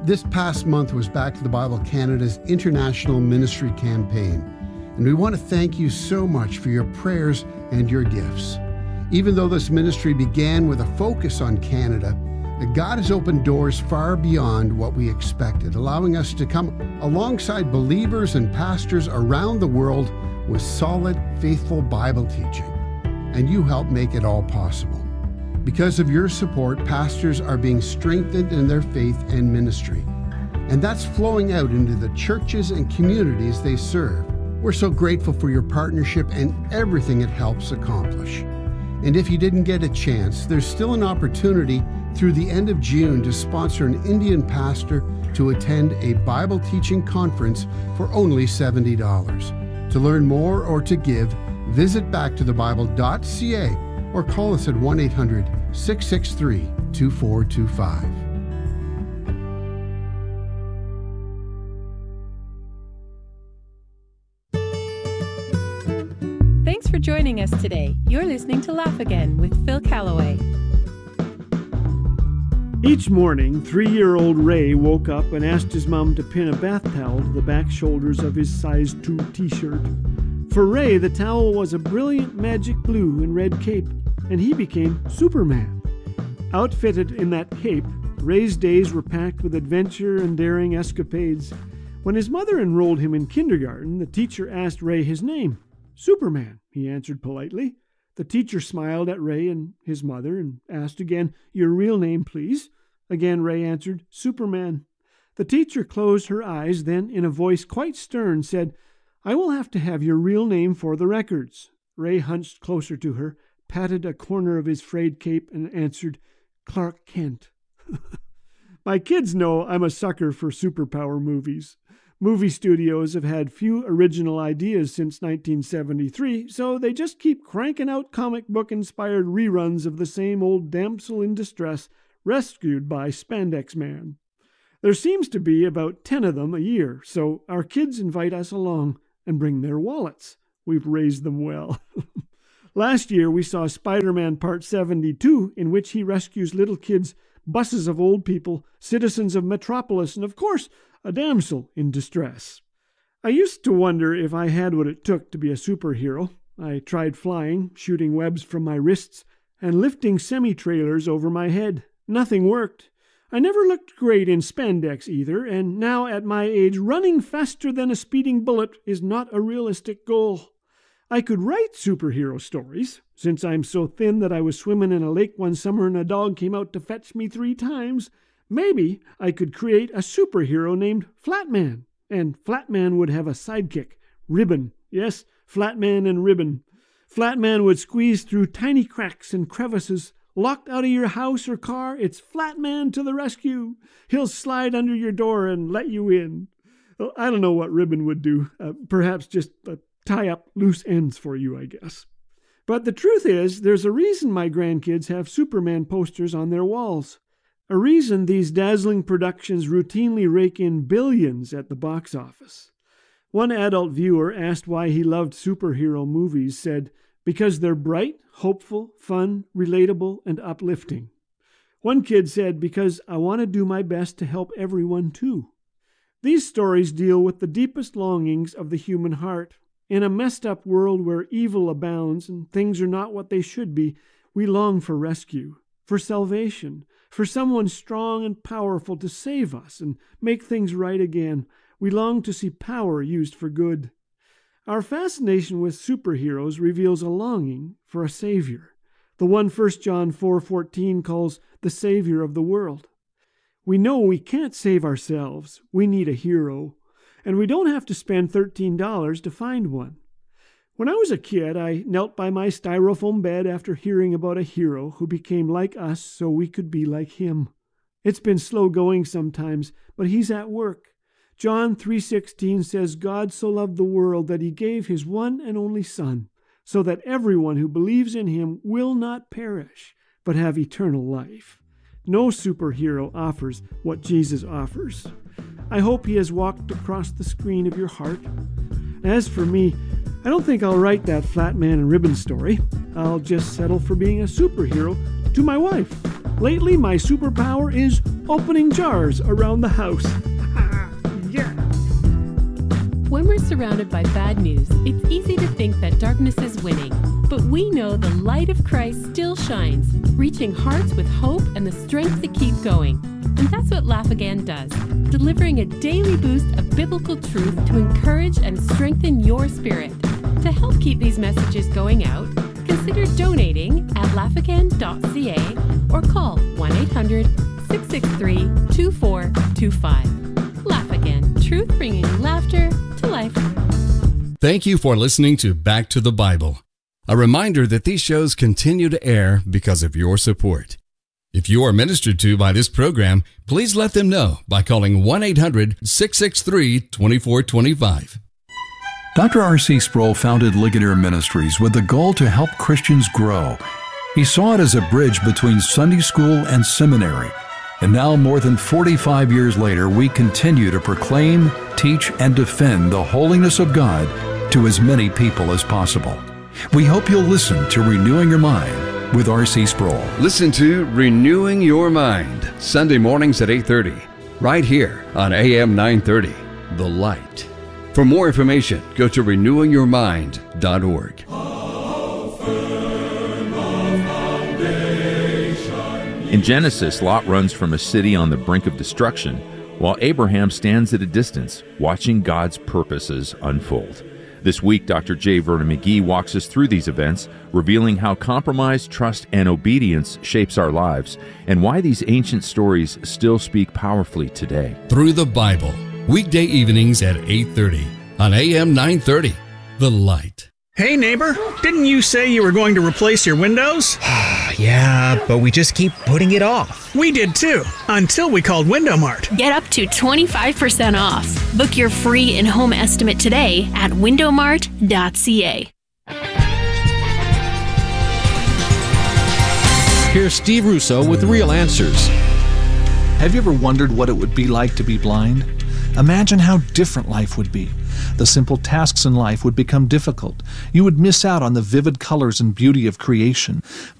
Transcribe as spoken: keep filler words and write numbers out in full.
This past month was Back to the Bible Canada's International Ministry Campaign, and we want to thank you so much for your prayers and your gifts. Even though this ministry began with a focus on Canada, God has opened doors far beyond what we expected, allowing us to come alongside believers and pastors around the world with solid, faithful Bible teaching. And you help make it all possible. Because of your support, pastors are being strengthened in their faith and ministry. And that's flowing out into the churches and communities they serve. We're so grateful for your partnership and everything it helps accomplish. And if you didn't get a chance, there's still an opportunity through the end of June to sponsor an Indian pastor to attend a Bible teaching conference for only seventy dollars. To learn more or to give, visit back to the bible dot c a or call us at one eight hundred, six six three, two four two five. Thanks for joining us today. You're listening to Laugh Again with Phil Callaway. Each morning, three-year-old Ray woke up and asked his mom to pin a bath towel to the back shoulders of his size two t-shirt. For Ray, the towel was a brilliant magic blue and red cape, and he became Superman. Outfitted in that cape, Ray's days were packed with adventure and daring escapades. When his mother enrolled him in kindergarten, the teacher asked Ray his name. Superman, he answered politely. The teacher smiled at Ray and his mother and asked again, "Your real name, please?" Again, Ray answered, "Superman." The teacher closed her eyes, then, in a voice quite stern, said, "I will have to have your real name for the records." Ray hunched closer to her, patted a corner of his frayed cape, and answered, "Clark Kent." My kids know I'm a sucker for superpower movies. Movie studios have had few original ideas since nineteen seventy-three, so they just keep cranking out comic book-inspired reruns of the same old damsel in distress rescued by Spandex Man. There seems to be about ten of them a year, so our kids invite us along and bring their wallets. We've raised them well. Last year we saw Spider-Man Part seventy-two, in which he rescues little kids, buses of old people, citizens of Metropolis, and of course, a damsel in distress. I used to wonder if I had what it took to be a superhero. I tried flying, shooting webs from my wrists, and lifting semi-trailers over my head. Nothing worked. I never looked great in spandex either, and now at my age, running faster than a speeding bullet is not a realistic goal. I could write superhero stories, since I'm so thin that I was swimming in a lake one summer and a dog came out to fetch me three times. Maybe I could create a superhero named Flatman, and Flatman would have a sidekick, Ribbon. Yes, Flatman and Ribbon. Flatman would squeeze through tiny cracks and crevices. Locked out of your house or car, it's Flatman to the rescue. He'll slide under your door and let you in. Well, I don't know what Ribbon would do. Uh, perhaps just uh, tie up loose ends for you, I guess. But the truth is, there's a reason my grandkids have Superman posters on their walls. A reason these dazzling productions routinely rake in billions at the box office. One adult viewer asked why he loved superhero movies, said, "Because they're bright, hopeful, fun, relatable, and uplifting." One kid said, "Because I want to do my best to help everyone too." These stories deal with the deepest longings of the human heart. In a messed up world where evil abounds and things are not what they should be, we long for rescue, for salvation, for someone strong and powerful to save us and make things right again. We long to see power used for good. Our fascination with superheroes reveals a longing for a savior, the one First John four fourteen calls the Savior of the world. We know we can't save ourselves. We need a hero, and we don't have to spend thirteen dollars to find one. When I was a kid, I knelt by my styrofoam bed after hearing about a hero who became like us so we could be like him. It's been slow going sometimes, but he's at work. John three sixteen says, "God so loved the world that he gave his one and only Son, so that everyone who believes in him will not perish, but have eternal life." No superhero offers what Jesus offers. I hope he has walked across the screen of your heart. As for me, I don't think I'll write that Flatman and Ribbon story. I'll just settle for being a superhero to my wife. Lately, my superpower is opening jars around the house. Yeah. When we're surrounded by bad news, it's easy to think that darkness is winning. But we know the light of Christ still shines, reaching hearts with hope and the strength to keep going. And that's what Laugh Again does, delivering a daily boost of biblical truth to encourage and strengthen your spirit. To help keep these messages going out, consider donating at laugh again dot c a or call one eight hundred, six six three, two four two five. Laugh Again, truth bringing laughter to life. Thank you for listening to Back to the Bible. A reminder that these shows continue to air because of your support. If you are ministered to by this program, please let them know by calling one eight hundred, six six three, two four two five. Doctor R C Sproul founded Ligonier Ministries with the goal to help Christians grow. He saw it as a bridge between Sunday school and seminary. And now, more than forty-five years later, we continue to proclaim, teach, and defend the holiness of God to as many people as possible. We hope you'll listen to Renewing Your Mind with R C Sproul. Listen to Renewing Your Mind, Sunday mornings at eight thirty, right here on A M nine thirty, The Light. For more information, go to renewing your mind dot org. In Genesis, Lot runs from a city on the brink of destruction, while Abraham stands at a distance, watching God's purposes unfold. This week, Doctor J. Vernon McGee walks us through these events, revealing how compromise, trust, and obedience shapes our lives, and why these ancient stories still speak powerfully today. Through the Bible, weekday evenings at eight thirty on A M nine thirty, The Light. Hey neighbor, didn't you say you were going to replace your windows? Yeah, but we just keep putting it off. We did too, until we called Window Mart. Get up to twenty-five percent off. Book your free in-home estimate today at window mart dot c a. Here's Steve Russo with Real Answers. Have you ever wondered what it would be like to be blind? Imagine how different life would be. The simple tasks in life would become difficult. You would miss out on the vivid colors and beauty of creation.